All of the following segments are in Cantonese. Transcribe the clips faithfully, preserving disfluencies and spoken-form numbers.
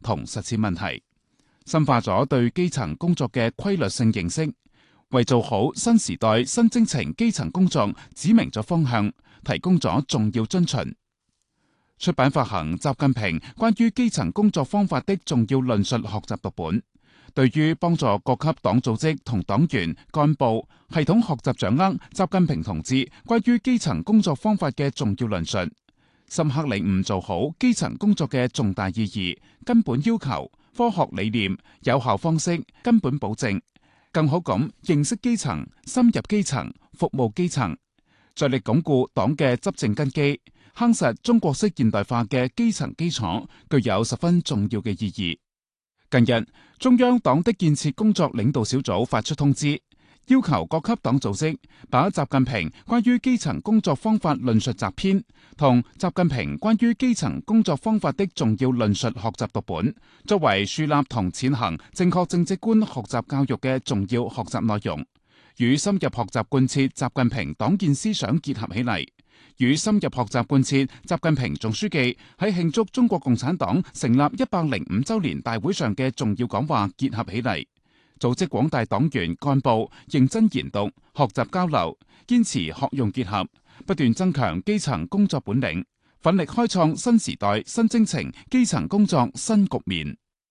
同實踐問題，深化咗對基層工作嘅規律性認識，為做好新時代新征程基層工作指明咗方向，提供咗重要遵循。出版發行習近平關於基層工作方法的重要論述學習讀本，對於幫助各級黨組織同黨員幹部系統學習掌握習近平同志關於基層工作方法嘅重要論述，深刻領悟做好基層工作嘅重大意義、根本要求、科學理念、有效方式、根本保證，更好咁認識基層、深入基層、服務基層，着力鞏固黨嘅執政根基，夯實中國式現代化嘅基層基礎，具有十分重要嘅意義。近日，中央黨的建設工作領導小組發出通知，要求各級黨組織把習近平關於基層工作方法論述集篇同習近平關於基層工作方法的重要論述學習讀本，作為樹立同踐行正確政績觀學習教育嘅重要學習內容，與深入學習貫徹習近平黨建思想結合起嚟，與深入學習貫徹習近平總書記喺慶祝中國共產黨成立一百零五周年大會上嘅重要講話結合起嚟，組織廣大黨員幹部認真研讀、學習交流，堅持學用結合，不斷增強基層工作本領，奮力開創新時代新征程基層工作新局面。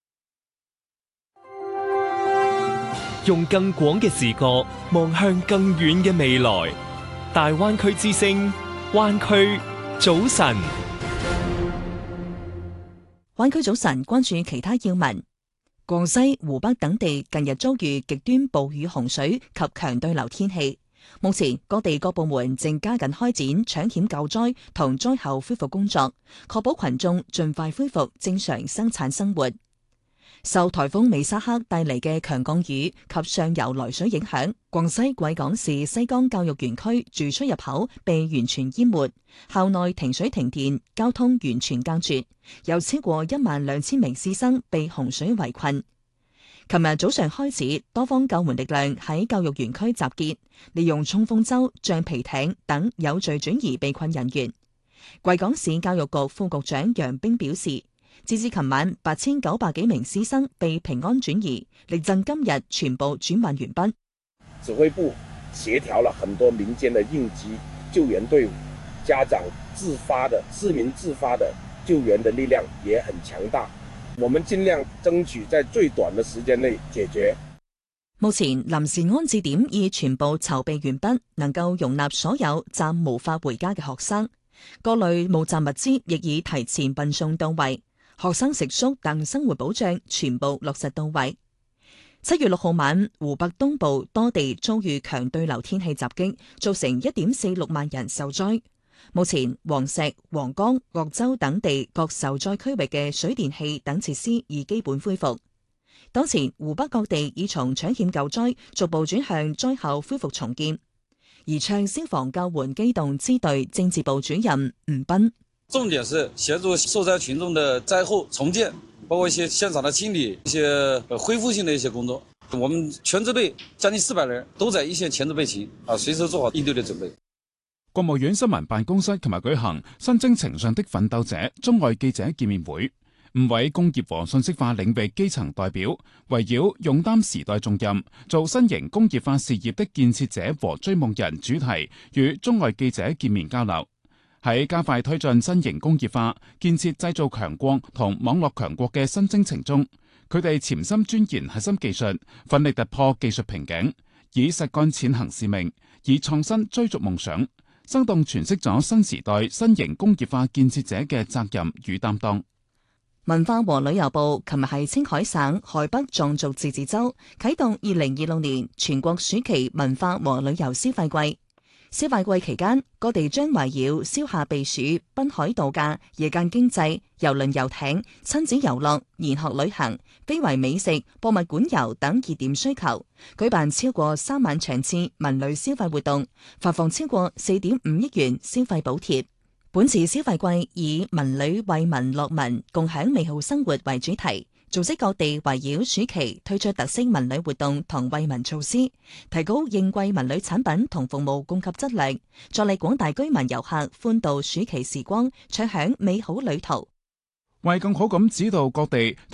用更廣嘅視角望向更遠嘅未來，大灣區之聲，灣區早晨。 灣區早晨，關注其他要聞。廣西、湖北等地近日遭遇極端暴雨、洪水及強對流天氣。目前各地各部門正加緊開展搶險救災同災後恢復工作，確保群眾盡快恢復正常生產生活。受颱風美沙克帶嚟嘅強降雨及上游來水影響，廣西貴港市西江教育園區住出入口被完全淹沒，校內停水停電，交通完全隔絕，有超過一萬兩千名師生被洪水圍困。琴日早上開始，多方救援力量喺教育園區集結，利用衝鋒舟、橡皮艇等有序轉移被困人員。貴港市教育局副局長楊冰表示，截至琴晚，八千九百幾名師生被平安轉移，力爭今日全部轉運完畢。 指揮部協調了很多民間的應急救援隊伍，家長自發的、市民自發的救援的力量也很強大。我們盡量爭取在最短的時間內解決。 目前臨時安置點已全部籌備完畢，能夠容納所有暫無法回家嘅學生。各類務暫物資亦已提前運送到位。學生食宿等生活保障全部落實到位。七月六號晚，湖北東部多地遭遇強對流天氣襲擊，造成一點四六萬人受災。目前，黃石、黃岡、鄂州等地各受災區域嘅水電氣等設施已基本恢復。當前，湖北各地已從搶險救災逐步轉向災後恢復重建。宜昌消防救援機動支隊政治部主任吳斌。 重點是協助受災群眾的災後重建，包括一些現場的清理、一些恢復性的一些工作。我們全支隊將近四百人都在一線前置備勤，啊，隨時做好應對的準備。 國務院新聞辦公室琴日舉行新征程上的奮鬥者中外記者見面會，五位工業和信息化領域基層代表圍繞勇擔時代重任，做新型工業化事業的建設者和追夢人主題，與中外記者見面交流。喺加快推進新型工業化、建設製造強國同網絡強國嘅新征程中，佢哋潛心鑽研核心技術，奮力突破技術瓶頸，以實幹踐行使命，以創新追逐夢想，生動詮釋咗新時代新型工業化建設者嘅責任與擔當。 文化和旅遊部琴日喺青海省海北壯族自治州啟動二零二六年全國暑期文化和旅遊消費季。消費季期間，各地將圍繞消夏避暑、濱海度假、夜間經濟、郵輪遊艇、親子遊樂、研學旅行、非遺美食、博物館遊等熱點需求，舉辦超過三萬場次文旅消費活動，發放超過四點五億元消費補貼。本次消費季以文旅惠民樂民，共享美好生活為主題。組織各地圍繞暑期推出特色文旅活動同惠民措施，提高應季文旅產品同服務供給質量，助力廣大居民遊客歡度暑期時光，暢享美好旅途。 為更好咁指導各地